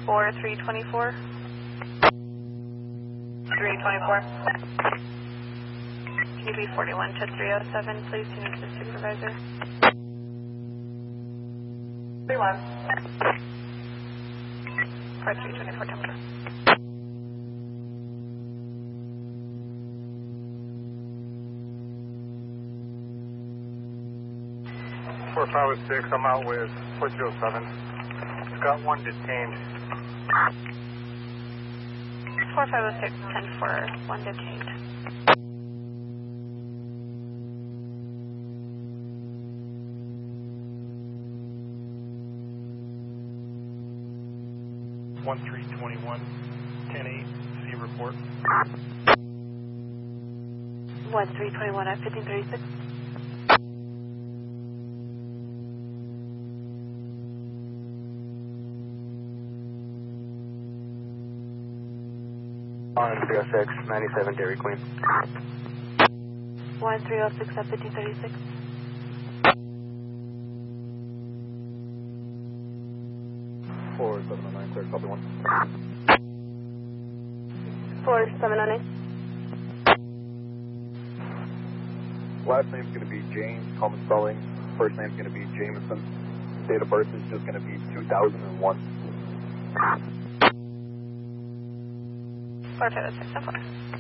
for 324. 324. Can you be 41 to 307, please? You need the supervisor. 31. For 324 Temple. 4506, I'm out with 4207. It's got one detained. 4506, 10 for 1 detained. One 321, 10-8, C report. 1321 at 1536. On 306, 97 Dairy Queen. 1306 at 1536. Four 709, clear, copy 1. 4798. Last name's going to be James, common spelling. First name's going to be Jameson. Date of birth is just going to be 2001. 4506 and 4.